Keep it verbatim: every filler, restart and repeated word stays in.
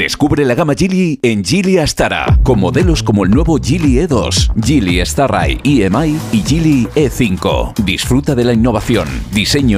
Descubre la gama Geely en Geely Astara, con modelos como el nuevo Geely E dos, Geely Starride E M I y Geely E cinco. Disfruta de la innovación, diseño